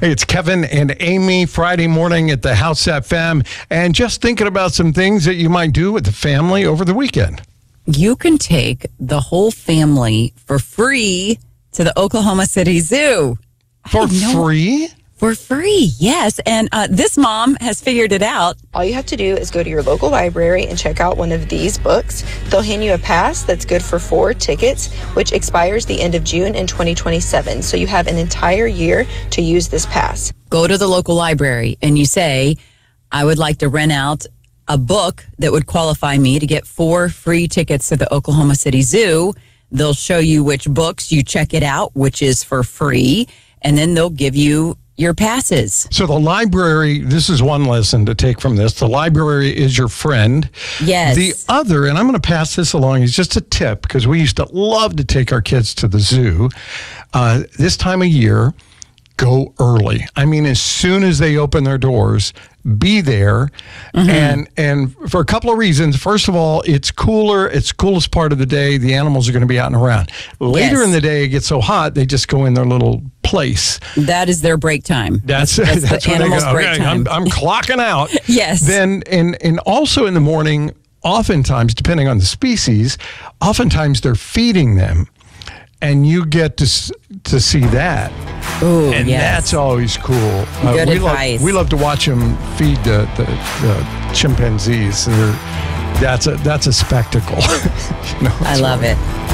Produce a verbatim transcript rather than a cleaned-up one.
Hey, it's Kevin and Amy, Friday morning at the House F M, and just thinking about some things that you might do with the family over the weekend. You can take the whole family for free to the Oklahoma City Zoo. For free? For free, yes. And uh, this mom has figured it out. All you have to do is go to your local library and check out one of these books. They'll hand you a pass that's good for four tickets, which expires the end of June in twenty twenty-seven. So you have an entire year to use this pass. Go to the local library and you say, I would like to rent out a book that would qualify me to get four free tickets to the Oklahoma City Zoo. They'll show you which books, you check it out, which is for free, and then they'll give you your passes. So the library, this is one lesson to take from this. The library is your friend. Yes. The other, and I'm going to pass this along, is just a tip, because we used to love to take our kids to the zoo. Uh, this time of year, go early. I mean, as soon as they open their doors, be there. Mm-hmm. And and for a couple of reasons. First of all, it's cooler. It's the coolest part of the day. The animals are going to be out and around. Later Yes. in the day, it gets so hot, they just go in their little place. That is their break time. That's that's, that's, that's the when they animal's go, break okay, time. I'm, I'm clocking out. Yes. Then and and also in the morning, oftentimes, depending on the species, oftentimes they're feeding them, and you get to s- to see that. Ooh, And yes. that's always cool. Uh, Good we advice. Love, we love to watch them feed the, the, the chimpanzees. They're, that's a that's a spectacle. You know, I so- love it.